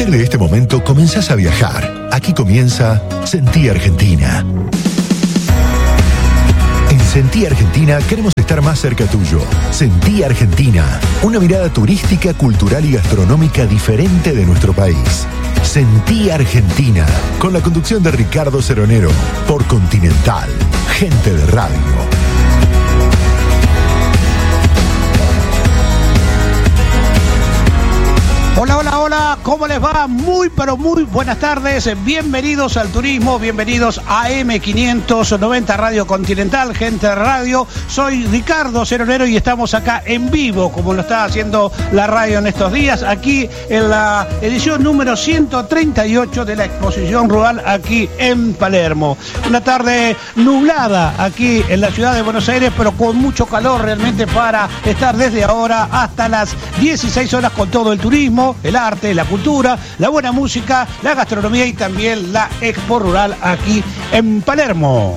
partir de este momento comenzás a viajar. Aquí comienza Sentí Argentina. En Sentí Argentina queremos estar más cerca tuyo. Sentí Argentina, una mirada turística, cultural y gastronómica diferente de nuestro país. Sentí Argentina, con la conducción de Ricardo Ceronero, por Continental, gente de radio. Hola, hola, hola, ¿cómo les va? Muy, pero muy buenas tardes, bienvenidos al turismo, bienvenidos a M590 Radio Continental, gente de radio. Soy Ricardo Ceronero y estamos acá en vivo, como lo está haciendo la radio en estos días, aquí en la edición número 138 de la exposición rural aquí en Palermo. Una tarde nublada aquí en la ciudad de Buenos Aires, pero con mucho calor realmente para estar desde ahora hasta las 16 horas con todo el turismo, el arte, la cultura, la buena música, la gastronomía y también la expo rural aquí en Palermo.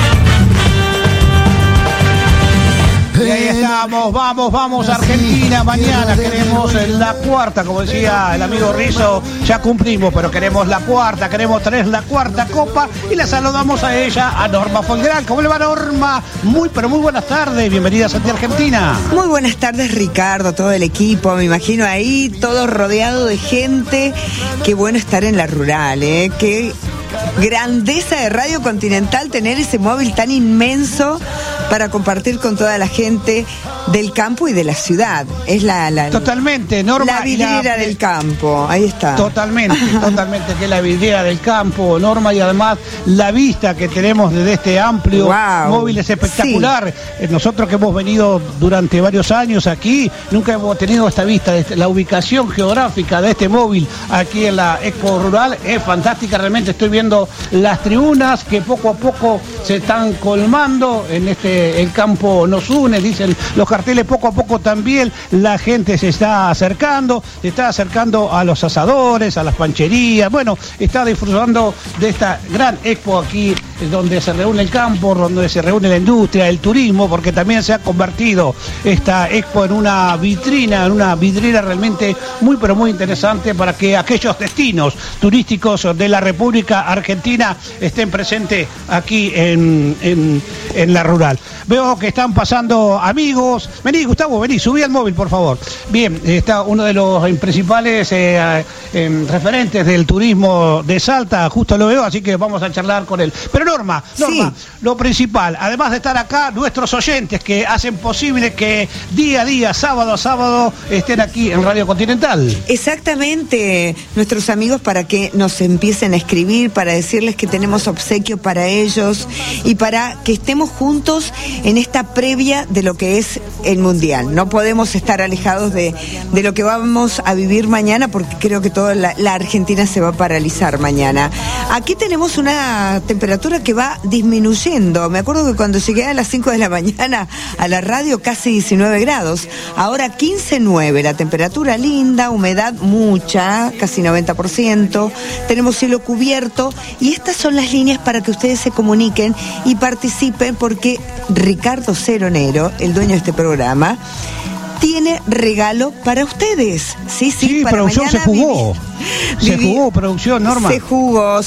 Y ahí estamos, vamos Argentina, mañana queremos la cuarta, como decía el amigo Rizzo, ya cumplimos, pero queremos la cuarta, queremos tener la cuarta copa y la saludamos a ella, a Norma Folgueral. ¿Cómo le va, Norma? Muy, pero muy buenas tardes, bienvenida a Sentí Argentina. Muy buenas tardes, Ricardo, todo el equipo, me imagino ahí, todo rodeado de gente. Qué bueno estar en la rural, qué grandeza de Radio Continental tener ese móvil tan inmenso para compartir con toda la gente del campo y de la ciudad. Es totalmente, Norma, la vidriera del campo, ahí está. Totalmente, que es la vidriera del campo, Norma, y además la vista que tenemos desde este amplio móvil es espectacular. Sí. Nosotros que hemos venido durante varios años aquí, nunca hemos tenido esta vista, la ubicación geográfica de este móvil aquí en la Expo Rural es fantástica, realmente estoy viendo las tribunas que poco a poco se están colmando en el campo nos une, dicen los carteles, poco a poco también la gente se está acercando a los asadores, a las pancherías, bueno, está disfrutando de esta gran expo aquí donde se reúne el campo, donde se reúne la industria, el turismo, porque también se ha convertido esta expo en una vitrina, en una vidriera realmente muy, pero muy interesante para que aquellos destinos turísticos de la República Argentina estén presentes aquí en la rural. Veo que están pasando amigos. Vení, Gustavo, vení, subí al móvil, por favor. Bien, está uno de los principales referentes del turismo de Salta, justo lo veo, así que vamos a charlar con él. Pero Norma, sí. Lo principal, además de estar acá, nuestros oyentes que hacen posible que día a día, sábado a sábado, estén aquí en Radio Continental. Exactamente, nuestros amigos para que nos empiecen a escribir, para decirles que tenemos obsequio para ellos y para que estemos juntos en esta previa de lo que es el Mundial. No podemos estar alejados de lo que vamos a vivir mañana porque creo que toda la Argentina se va a paralizar mañana. Aquí tenemos una temperatura que va disminuyendo. Me acuerdo que cuando llegué a las 5 de la mañana a la radio casi 19 grados. Ahora 15,9. La temperatura linda, humedad mucha, casi 90%. Tenemos cielo cubierto y estas son las líneas para que ustedes se comuniquen y participen porque Ricardo Ceronero, el dueño de este programa, tiene regalo para ustedes. Sí, para producción mañana. Se jugó. Se jugó, producción, Norma. Se jugó.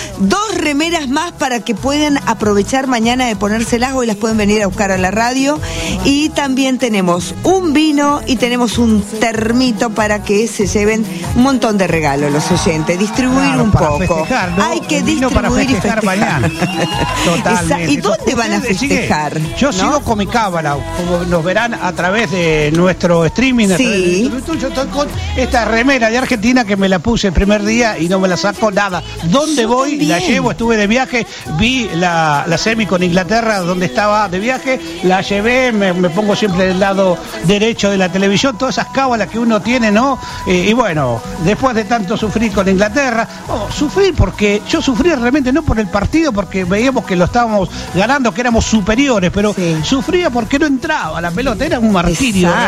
2 remeras más para que puedan aprovechar mañana de ponérselas, hoy las pueden venir a buscar a la radio. Y también tenemos un vino y tenemos un termito para que se lleven un montón de regalos los oyentes. Distribuir un poco. Festejar, ¿no? Hay que distribuir para festejar y festejar mañana. Totalmente. ¿Y dónde van a festejar? Yo sigo con mi cábala, como nos verán a través de nuestro streaming. Sí. Yo estoy con esta remera de Argentina que me la puse el primer día y no me la saco nada. ¿Dónde Yo voy? también. La llevo, estuve de viaje, vi la semi con Inglaterra donde estaba de viaje, la llevé, me pongo siempre del lado derecho de la televisión, todas esas cábalas que uno tiene, ¿no? Y bueno, después de tanto sufrir con Inglaterra, sufrir porque yo sufrí realmente no por el partido, porque veíamos que lo estábamos ganando, que éramos superiores, pero sufría porque no entraba la pelota, era un martirio.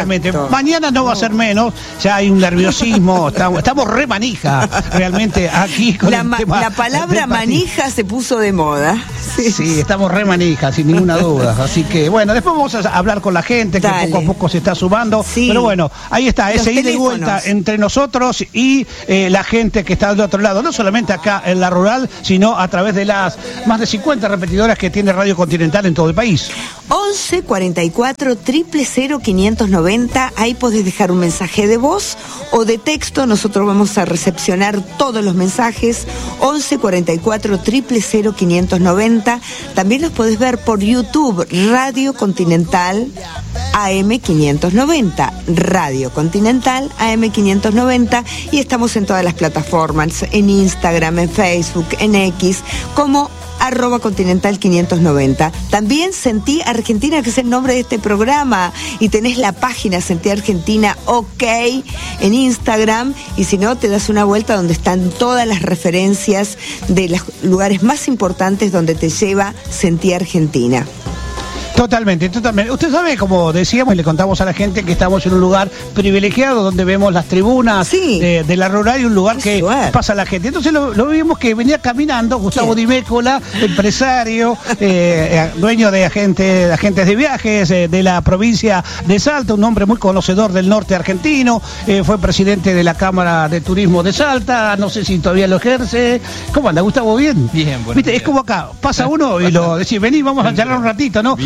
Exactamente. Mañana no va a ser menos, ya hay un nerviosismo, estamos re manija realmente aquí con el tema. La palabra manija se puso de moda. Sí, estamos re manija, sin ninguna duda. Así que bueno, después vamos a hablar con la gente que poco a poco se está sumando. Pero bueno, ahí está, ese ida y vuelta entre nosotros y la gente que está del otro lado, no solamente acá en la rural, sino a través de las más de 50 repetidoras que tiene Radio Continental en todo el país. 11 44 000 590, ahí podés dejar un mensaje de voz o de texto, nosotros vamos a recepcionar todos los mensajes. 11 44 000 590, también los podés ver por YouTube, Radio Continental AM 590, Radio Continental AM 590, y estamos en todas las plataformas, en Instagram, en Facebook, en X, como @Continental 590. También Sentí Argentina, que es el nombre de este programa, y tenés la página Sentí Argentina OK en Instagram, y si no, te das una vuelta donde están todas las referencias de los lugares más importantes donde te lleva Sentí Argentina. Totalmente. Usted sabe, como decíamos y le contamos a la gente, que estamos en un lugar privilegiado donde vemos las tribunas de la rural, y un lugar que pasa la gente. Entonces lo vimos que venía caminando Gustavo Di Mécola, empresario, dueño de agentes de viajes de la provincia de Salta, un hombre muy conocedor del norte argentino, fue presidente de la Cámara de Turismo de Salta, no sé si todavía lo ejerce. ¿Cómo anda, Gustavo? ¿Bien? Bien, bueno. ¿Viste? Es como acá, pasa uno y lo decís, vení, vamos a charlar un ratito, ¿no?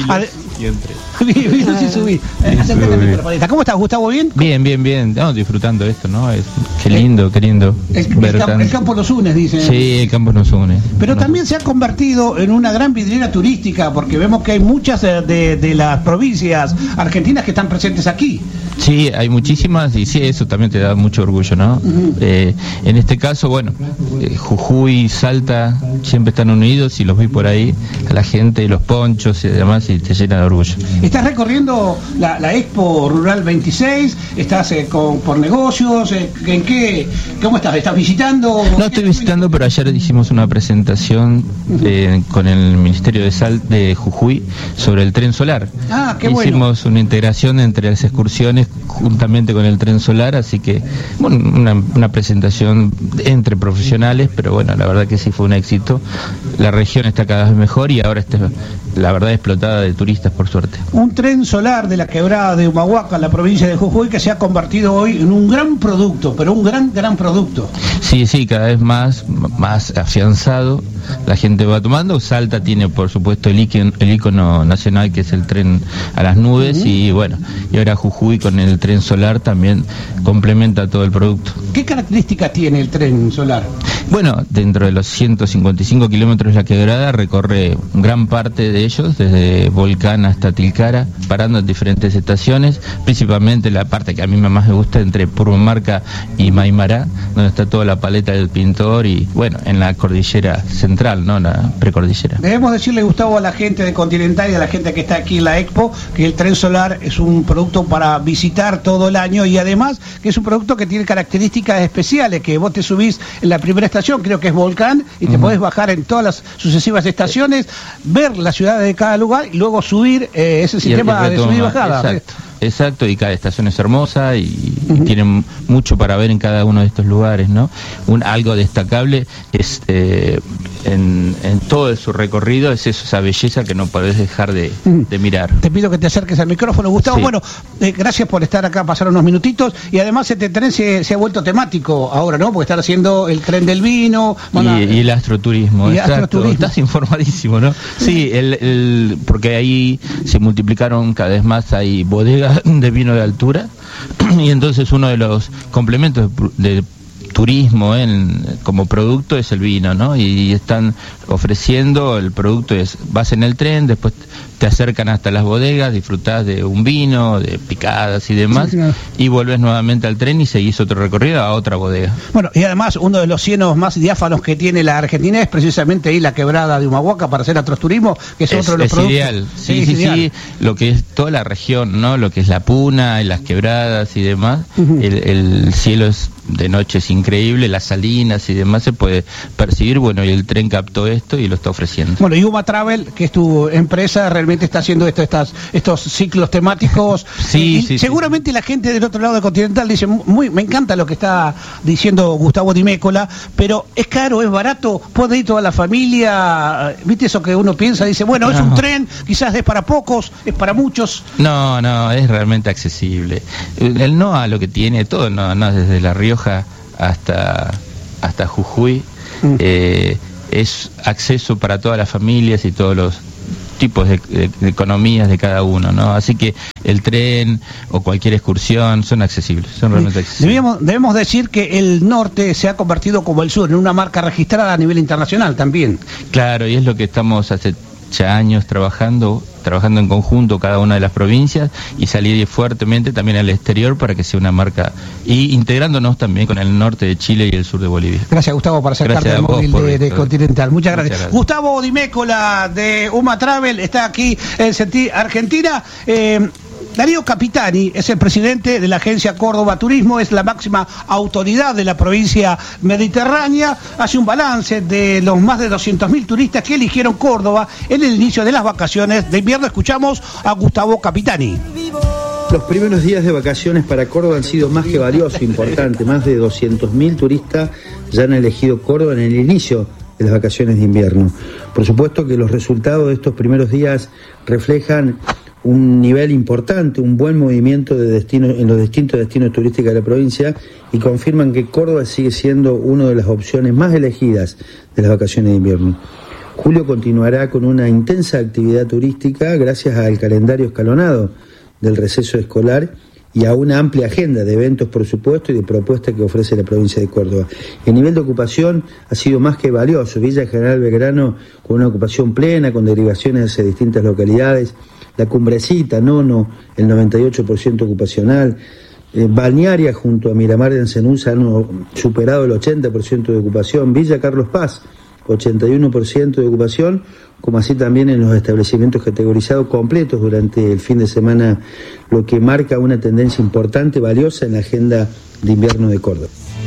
¿Cómo estás, Gustavo? ¿Bien? Bien. No, disfrutando esto, ¿no? Qué lindo. El campo nos une, dicen. Sí, el campo nos une. Pero también se ha convertido en una gran vidriera turística, porque vemos que hay muchas de las provincias argentinas que están presentes aquí. Sí, hay muchísimas, y sí, eso también te da mucho orgullo, ¿no? En este caso, bueno, Jujuy, Salta, siempre están unidos, y los vi por ahí, a la gente, los ponchos y demás, y te llena de orgullo. ¿Estás recorriendo la Expo Rural 26? ¿Estás por negocios? ¿Cómo estás? ¿Estás visitando? No estoy visitando, pero ayer hicimos una presentación con el Ministerio de Jujuy sobre el tren solar. Ah, qué bueno. Hicimos una integración entre las excursiones juntamente con el tren solar, así que bueno, una presentación entre profesionales, pero bueno, la verdad que sí fue un éxito. La región está cada vez mejor y ahora está, la verdad, explotada de turistas, por suerte. Un tren solar de la quebrada de Humahuaca, en la provincia de Jujuy, que se ha convertido hoy en un gran producto, pero un gran producto. Sí, cada vez más afianzado, la gente va tomando. Salta tiene, por supuesto, el ícono nacional, que es el tren a las nubes, y bueno, y ahora Jujuy con el tren solar también complementa todo el producto. ¿Qué características tiene el tren solar? Bueno, dentro de los 155 kilómetros de la quebrada, recorre gran parte de ellos, desde Volcán hasta Tilcara, parando en diferentes estaciones, principalmente la parte que a mí más me gusta, entre Purmamarca y Maimará, donde está toda la paleta del Pintor, y bueno, en la cordillera central, ¿no? La precordillera. Debemos decirle, Gustavo, a la gente de Continental y a la gente que está aquí en la Expo, que el tren solar es un producto para visitar todo el año, y además que es un producto que tiene características especiales, que vos te subís en la primera estación, creo que es Volcán, y te podés bajar en todas las sucesivas estaciones, ver la ciudad de cada lugar y luego subir ese sistema de subida y bajada. Exacto, y cada estación es hermosa y tienen mucho para ver en cada uno de estos lugares, ¿no? Algo destacable es en todo su recorrido es esa belleza que no podés dejar de mirar. Te pido que te acerques al micrófono, Gustavo. Sí. Bueno, gracias por estar acá, pasar unos minutitos, y además este tren se ha vuelto temático ahora, ¿no? Porque están haciendo el tren del vino. Y el astroturismo, exacto. Estás informadísimo, ¿no? Sí, porque ahí se multiplicaron cada vez más, hay bodegas de vino de altura, y entonces uno de los complementos de turismo como producto es el vino, ¿no? Y están ofreciendo el producto, vas en el tren, después te acercan hasta las bodegas, disfrutás de un vino, de picadas y demás, sí, claro. Y vuelves nuevamente al tren y seguís otro recorrido a otra bodega. Bueno, y además uno de los cienos más diáfanos que tiene la Argentina es precisamente ahí la quebrada de Humahuaca para hacer astroturismo, que es otro de los productos. Ideal. Sí, lo que es toda la región, ¿no? Lo que es la Puna y las quebradas y demás, el cielo de noche es increíble, las salinas y demás se puede percibir, bueno, y el tren captó esto y lo está ofreciendo. Bueno, y Uma Travel, que es tu empresa, realmente realmente está haciendo estos ciclos temáticos. Sí, seguramente la gente del otro lado del Continental dice, me encanta lo que está diciendo Gustavo Di Mécola, pero es caro, es barato, puede ir toda la familia, ¿viste eso que uno piensa? Dice, bueno, es un tren, quizás es para pocos, es para muchos. No, es realmente accesible. El NOA lo que tiene todo, no desde La Rioja hasta Jujuy, es acceso para todas las familias y todos los tipos de economías de cada uno, ¿no? Así que el tren o cualquier excursión son accesibles, son realmente accesibles. Debemos decir que el norte se ha convertido como el sur en una marca registrada a nivel internacional también. Claro, y es lo que estamos hace ya años trabajando en conjunto cada una de las provincias y salir fuertemente también al exterior para que sea una marca y integrándonos también con el norte de Chile y el sur de Bolivia. Gracias, Gustavo, por acercarte al móvil de Continental. Muchas gracias. Gustavo Di Mécola de UMA Travel está aquí en Sentir Argentina. Darío Capitani es el presidente de la agencia Córdoba Turismo, es la máxima autoridad de la provincia mediterránea, hace un balance de los más de 200.000 turistas que eligieron Córdoba en el inicio de las vacaciones de invierno. Escuchamos a Gustavo Capitani. Los primeros días de vacaciones para Córdoba han sido más que valiosos, importantes. Más de 200.000 turistas ya han elegido Córdoba en el inicio de las vacaciones de invierno. Por supuesto que los resultados de estos primeros días reflejan un nivel importante, un buen movimiento de destinos en los distintos destinos turísticos de la provincia y confirman que Córdoba sigue siendo una de las opciones más elegidas de las vacaciones de invierno. Julio continuará con una intensa actividad turística gracias al calendario escalonado del receso escolar y a una amplia agenda de eventos, por supuesto, y de propuestas que ofrece la provincia de Córdoba. El nivel de ocupación ha sido más que valioso. Villa General Belgrano con una ocupación plena, con derivaciones hacia distintas localidades. La Cumbrecita, Nono, el 98% ocupacional. Balnearia junto a Miramar de Encenusa han superado el 80% de ocupación. Villa Carlos Paz, 81% de ocupación, como así también en los establecimientos categorizados completos durante el fin de semana, lo que marca una tendencia importante, valiosa en la agenda de invierno de Córdoba.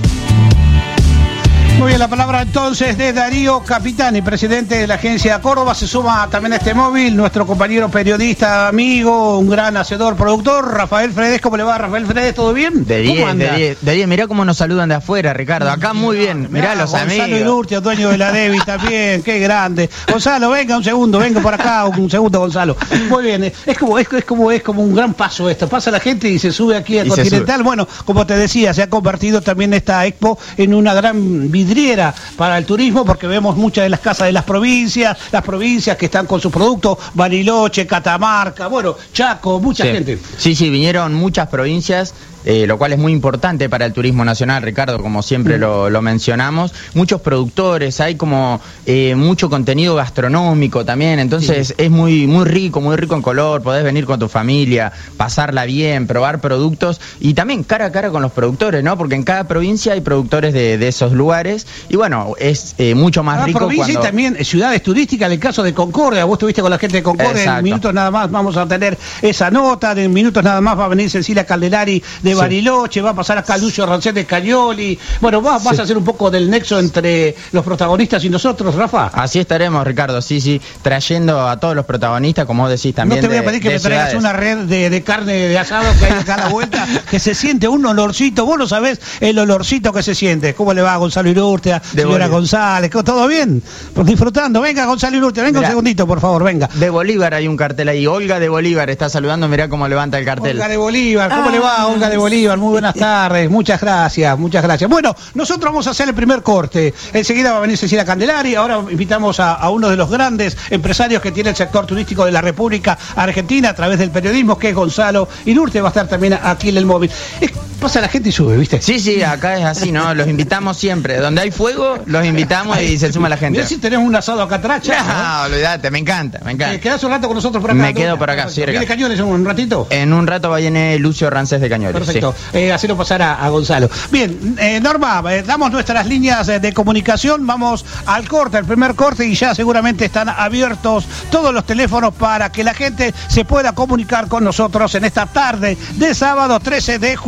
Muy bien, la palabra entonces de Darío Capitani, presidente de la agencia Córdoba. Se suma también a este móvil nuestro compañero periodista, amigo, un gran hacedor, productor, Rafael Fredes. ¿Cómo le va, Rafael Fredes? ¿Todo bien? De 10, mirá cómo nos saludan de afuera, Ricardo. Acá muy bien, mirá los amigos. Gonzalo Ilurtia, dueño de la Devi también, qué grande. Gonzalo, venga un segundo, venga por acá, un segundo, Gonzalo. Muy bien, es como un gran paso esto. Pasa la gente y se sube aquí a Continental. Bueno, como te decía, se ha convertido también esta expo en una gran vidriera para el turismo, porque vemos muchas de las casas de las provincias que están con sus productos, Bariloche, Catamarca, bueno, Chaco, mucha gente. Sí, vinieron muchas provincias. Lo cual es muy importante para el turismo nacional, Ricardo, como siempre lo mencionamos. Muchos productores, hay como mucho contenido gastronómico también, entonces es muy rico en color, podés venir con tu familia, pasarla bien, probar productos y también cara a cara con los productores, ¿no? Porque en cada provincia hay productores de esos lugares y bueno, es mucho más rico provincia cuando... y también ciudades turísticas, en el caso de Concordia, vos estuviste con la gente de Concordia. Exacto. En minutos nada más vamos a tener esa nota, en minutos nada más va a venir Cecilia Calderari de Bariloche, va a pasar acá Lucio Rancés de Cañoli. Bueno, vas a hacer un poco del nexo entre los protagonistas y nosotros, Rafa. Así estaremos, Ricardo, sí, trayendo a todos los protagonistas, como vos decís también. No te voy a pedir que me traigas una red de carne de asado que hay acá a la vuelta, que se siente un olorcito, vos no sabés el olorcito que se siente. ¿Cómo le va a Gonzalo Ilurtia, señora González? ¿Todo bien? Pues disfrutando. Venga, Gonzalo Ilurtia, venga. Mirá, un segundito, por favor, venga. De Bolívar hay un cartel ahí. Olga de Bolívar está saludando, mirá cómo levanta el cartel. Olga de Bolívar, ¿cómo le va, Olga de Bolívar? Muy buenas tardes, muchas gracias. Bueno, nosotros vamos a hacer el primer corte. Enseguida va a venir Cecilia Candelari. Ahora invitamos a uno de los grandes empresarios que tiene el sector turístico de la República Argentina a través del periodismo, que es Gonzalo Ilurtia. Va a estar también aquí en el móvil. Pasa la gente y sube, ¿viste? Sí, acá es así, ¿no? Los invitamos siempre. Donde hay fuego, los invitamos y se suma la gente. Mirá si tenemos un asado acá atrás, no, olvídate, me encanta. ¿Quedás un rato con nosotros por acá? Me quedo por acá, sí. ¿Viene Cañones en un ratito? En un rato va a venir Lucio Rancés de Cañones. Perfecto. Sí. Hacerlo pasar a Gonzalo. Bien, Norma, damos nuestras líneas de comunicación. Vamos al corte, el primer corte, y ya seguramente están abiertos todos los teléfonos para que la gente se pueda comunicar con nosotros en esta tarde de sábado 13 de julio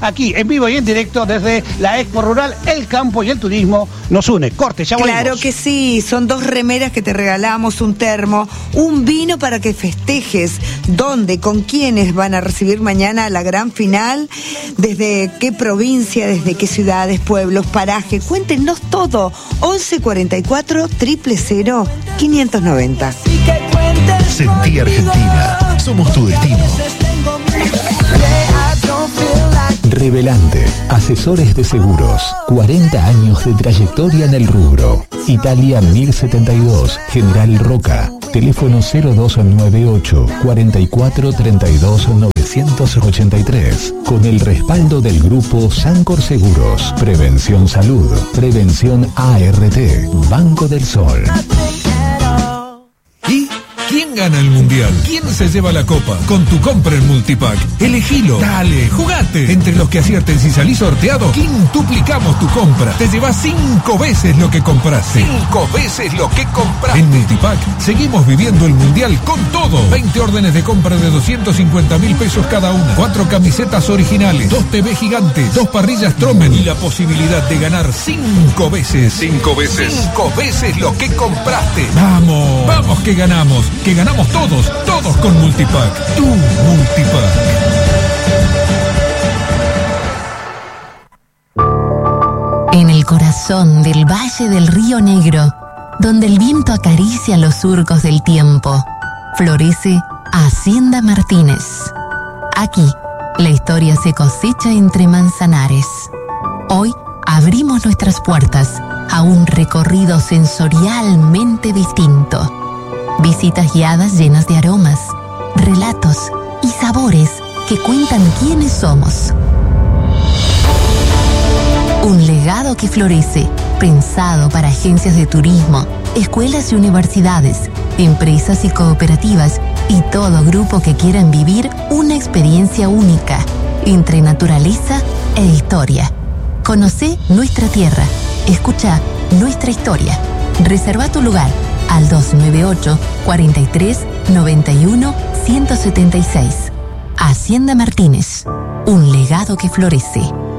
aquí en vivo y en directo desde la Expo Rural. El campo y el turismo nos une. Corte, ya volvemos. Claro que sí, son 2 remeras que te regalamos, un termo, un vino para que festejes. ¿Dónde? ¿Con quiénes van a recibir mañana la gran final? ¿Desde qué provincia? ¿Desde qué ciudades, pueblos, parajes? Cuéntenos todo. 11 44 000 590. Sentí Argentina. Somos tu destino. Revelante, asesores de seguros, 40 años de trayectoria en el rubro. Italia 1072, General Roca, teléfono 0298 44 32 983, con el respaldo del grupo Sancor Seguros, Prevención Salud, Prevención ART, Banco del Sol. ¿Y quién gana el mundial? ¿Quién se lleva la copa? Con tu compra en Multipack. Elegilo. Dale, jugate. Entre los que acierten si salís sorteado, quintuplicamos tu compra. Te llevas 5 veces lo que compraste. 5 veces lo que compraste. En Multipack seguimos viviendo el mundial con todo. 20 órdenes de compra de 250.000 pesos cada una. 4 camisetas originales. 2 TV gigantes. 2 parrillas Tromen. Y la posibilidad de ganar 5 veces. 5 veces. 5 veces lo que compraste. Vamos. Vamos que ganamos. Que ganamos todos. Todos con Multipack. Tu Multipack. En el corazón del Valle del Río Negro, donde el viento acaricia los surcos del tiempo, florece Hacienda Martínez. Aquí, la historia se cosecha entre manzanares. Hoy abrimos nuestras puertas a un recorrido sensorialmente distinto. Visitas guiadas llenas de aromas, relatos y sabores que cuentan quiénes somos. Un legado que florece, pensado para agencias de turismo, escuelas y universidades, empresas y cooperativas y todo grupo que quieran vivir una experiencia única entre naturaleza e historia. Conocé nuestra tierra, escucha nuestra historia. Reserva tu lugar al 298 43 91 176. Hacienda Martínez, un legado que florece.